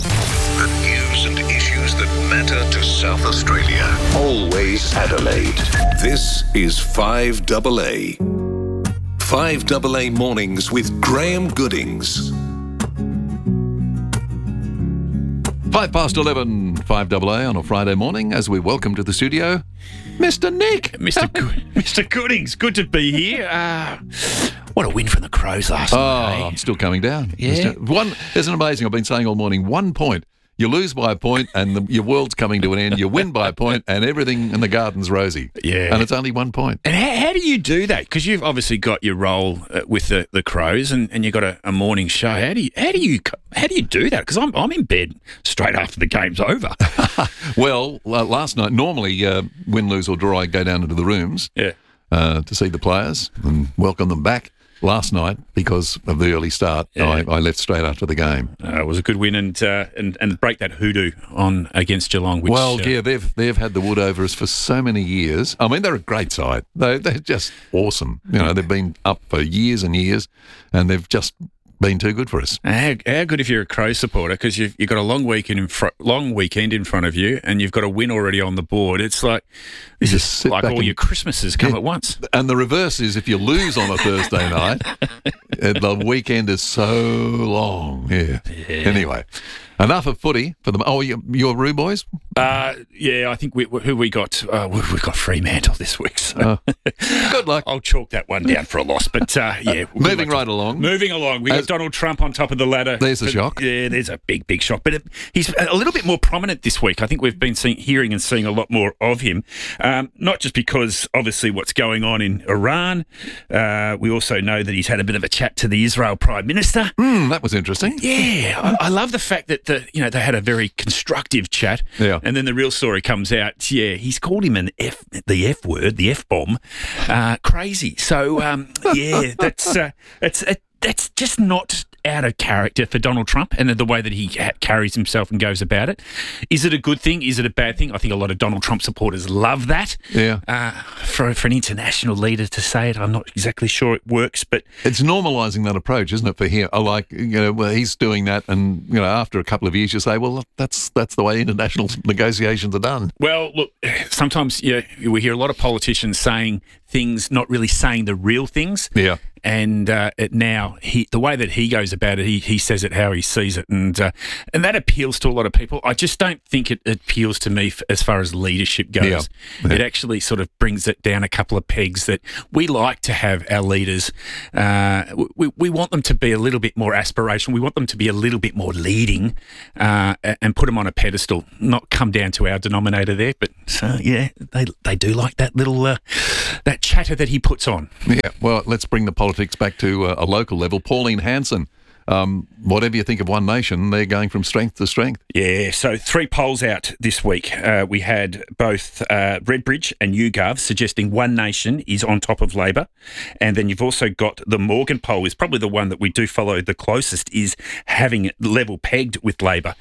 The news and issues that matter to South Australia. Always Adelaide. This is 5AA. 5AA Mornings with Graham Goodings. 11, 5AA on a Friday morning as we welcome to the studio Mr. Nick. Mr. Goodings, good to be here. What a win from the Crows last night. Oh, I'm still coming down. Yeah. Isn't it amazing? I've been saying all morning, 1 point. You lose by a point and your world's coming to an end. You win by a point and everything in the garden's rosy. Yeah. And it's only 1 point. And how do you do that? Because you've obviously got your role with the Crows and you've got a morning show. How do you do that? Because I'm in bed straight after the game's over. Well, last night, normally win, lose or draw, I go down into the rooms to see the players and welcome them back. Last night, because of the early start, I left straight after the game. It was a good win and break that hoodoo on against Geelong. Which, they've had the wood over us for so many years. I mean, they're a great side. They're just awesome. You know, they've been up for years and years, and they've just been too good for us. How good if you're a Crow supporter, because you've got a long weekend in front of you, and you've got a win already on the board. It's like this is like all your Christmases come at once. And the reverse is if you lose on a Thursday night, the weekend is so long. Yeah. Anyway. Enough of footy for them. Oh, your Roo boys? I think we got? We've got Fremantle this week. So good luck. I'll chalk that one down for a loss. But moving right along. Moving along. We got Donald Trump on top of the ladder. There's a shock. Yeah, there's a big shock. But he's a little bit more prominent this week. I think we've been hearing and seeing a lot more of him. Not just because obviously what's going on in Iran. We also know that he's had a bit of a chat to the Israel Prime Minister. That was interesting. Yeah, I love the fact that they had a very constructive chat. Yeah. And then the real story comes out. Yeah, he's called him the F word, the F bomb, crazy. So that's just not out of character for Donald Trump and the way that he carries himself and goes about it. Is it a good thing? Is it a bad thing? I think a lot of Donald Trump supporters love that. Yeah. For an international leader to say it, I'm not exactly sure it works, but it's normalising that approach, isn't it, for him? Well, he's doing that, and after a couple of years, you say, well, that's the way international negotiations are done. Well, look, sometimes we hear a lot of politicians saying things, not really saying the real things. Yeah. And now the way that he goes about it, he says it how he sees it, and that appeals to a lot of people. I just don't think it appeals to me as far as leadership goes. Yeah. It actually sort of brings it down a couple of pegs. That we like to have our leaders. We want them to be a little bit more aspirational. We want them to be a little bit more leading, and put them on a pedestal, not come down to our denominator there. But they do like that little that chatter that he puts on. Yeah. Well, let's bring the politics back to a local level. Pauline Hanson, whatever you think of One Nation, they're going from strength to strength. Yeah, so 3 polls out this week. We had both Redbridge and YouGov suggesting One Nation is on top of Labor. And then you've also got the Morgan poll is probably the one that we do follow the closest, is having it level pegged with Labor.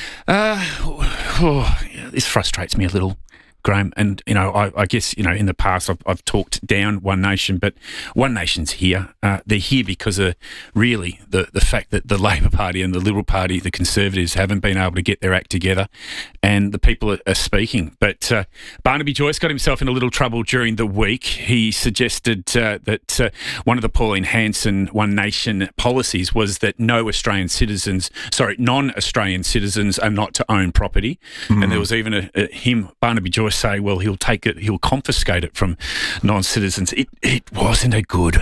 This frustrates me a little, Graham, and I guess in the past I've talked down One Nation, but One Nation's here. They're here because of really the fact that the Labor Party and the Liberal Party, the Conservatives, haven't been able to get their act together, and the people are speaking. But Barnaby Joyce got himself in a little trouble during the week. He suggested that one of the Pauline Hanson One Nation policies was that non-Australian citizens are not to own property, and there was even Barnaby Joyce say, well, he'll confiscate it from non-citizens. It wasn't a good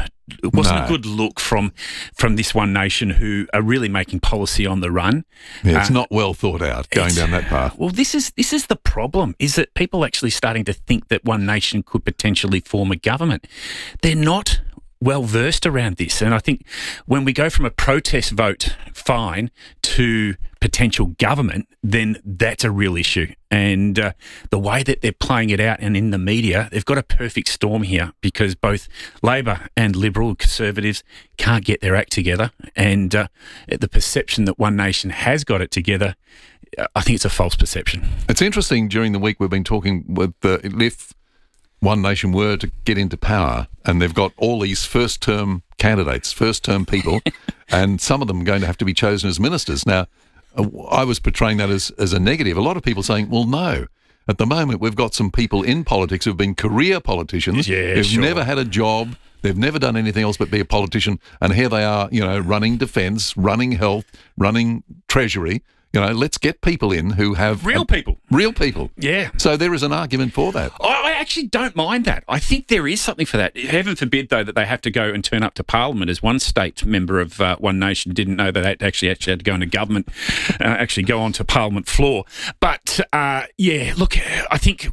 look from this One Nation, who are really making policy on the run. Yeah, it's not well thought out going down that path. Well, this is the problem, is that people actually starting to think that One Nation could potentially form a government. They're not well versed around this, and I think when we go from a protest vote fine to potential government, then that's a real issue. And the way that they're playing it out and in the media, they've got a perfect storm here, because both Labor and Liberal Conservatives can't get their act together, and the perception that One Nation has got it together, I think it's a false perception. It's interesting, during the week we've been talking with if One Nation were to get into power, and they've got all these first-term candidates, first-term people, and some of them are going to have to be chosen as ministers. Now, I was portraying that as a negative. A lot of people saying, well, no. At the moment, we've got some people in politics who've been career politicians, who've never had a job, they've never done anything else but be a politician, and here they are, running defence, running health, running treasury. Let's get people in who have... Real people. Yeah. So there is an argument for that. I actually don't mind that. I think there is something for that. Heaven forbid, though, that they have to go and turn up to Parliament. As one state member of One Nation didn't know that they actually had to go into government, actually go onto Parliament floor. But, look, I think...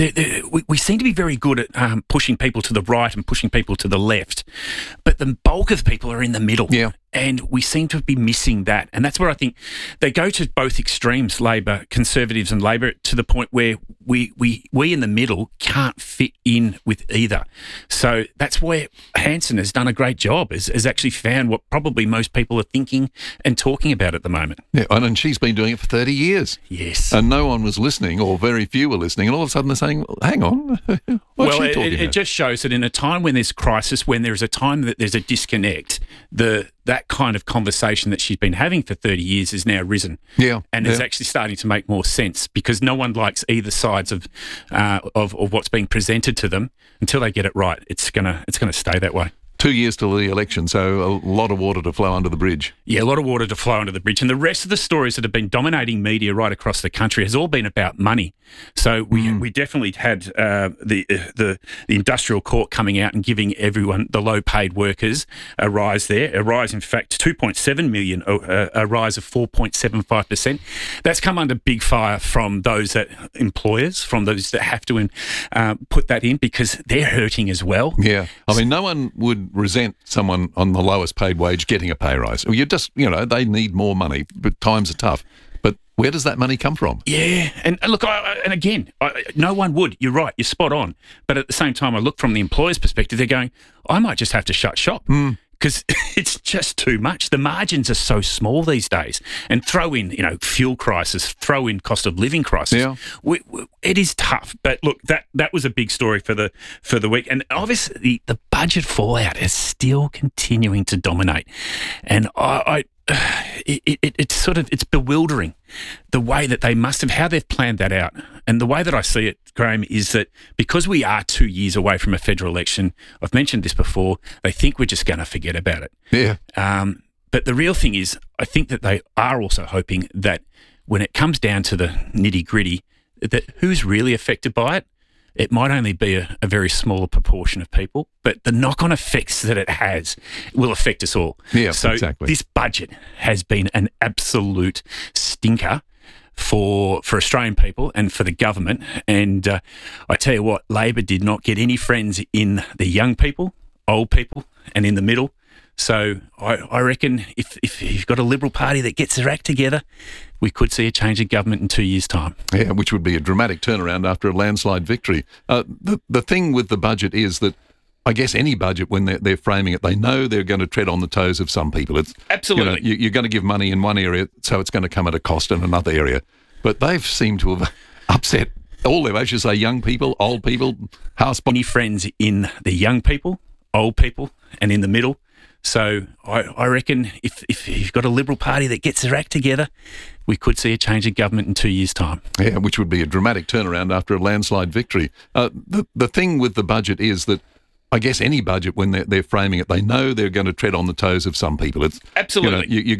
We seem to be very good at pushing people to the right and pushing people to the left, but the bulk of people are in the middle. Yeah. And we seem to be missing that. And that's where I think they go to both extremes, Labor, Conservatives and Labor, to the point where we in the middle can't fit in with either. So that's where Hanson has done a great job, has actually found what probably most people are thinking and talking about at the moment. Yeah, and she's been doing it for 30 years. Yes. And no one was listening, or very few were listening, and all of a sudden they're saying, well, hang on, what's she talking about? It just shows that in a time when there's crisis, when there's a time that there's a disconnect, that kind of conversation that she's been having for 30 years is now risen. Yeah. And it's actually starting to make more sense, because no one likes either sides of what's being presented to them until they get it right. It's gonna stay that way. 2 years till the election, so a lot of water to flow under the bridge. Yeah, a lot of water to flow under the bridge. And the rest of the stories that have been dominating media right across the country has all been about money. So we definitely had the industrial court coming out and giving everyone, the low-paid workers, a rise there. A rise, in fact, 2.7 million, a rise of 4.75%. That's come under big fire from those employers, from those that have to put that in, because they're hurting as well. Yeah. I mean, no one would resent someone on the lowest paid wage getting a pay rise. You just, they need more money, but times are tough. But where does that money come from? Yeah, and look, no one would. You're right, you're spot on. But at the same time, I look from the employer's perspective, they're going, I might just have to shut shop. because it's just too much. The margins are so small these days. And throw in, fuel crisis, throw in cost of living crisis. Yeah. It is tough. But look, that was a big story for the week. And obviously the budget fallout is still continuing to dominate. And it's bewildering the way that they must have, how they've planned that out. And the way that I see it, Graham, is that because we are 2 years away from a federal election, I've mentioned this before, they think we're just going to forget about it. Yeah. But the real thing is, I think that they are also hoping that when it comes down to the nitty gritty, that who's really affected by it, it might only be a very small proportion of people, but the knock-on effects that it has will affect us all. Yeah, so exactly. This budget has been an absolute stinker for Australian people and for the government. And I tell you what, Labor did not get any friends in the young people, old people, and in the middle. So I reckon if you've got a Liberal Party that gets their act together, we could see a change of government in 2 years' time. Yeah, which would be a dramatic turnaround after a landslide victory. The thing with the budget is that I guess any budget, when they're framing it, they know they're going to tread on the toes of some people. It's absolutely. You're going to give money in one area, so it's going to come at a cost in another area. But they've seemed to have upset all their, as you say, young people, old people, house. Any friends in the young people, old people, and in the middle. So I reckon if you've got a Liberal Party that gets their act together, we could see a change of government in 2 years' time. Yeah, which would be a dramatic turnaround after a landslide victory. The thing with the budget is that I guess any budget, when they're framing it, they know they're going to tread on the toes of some people. It's absolutely. You're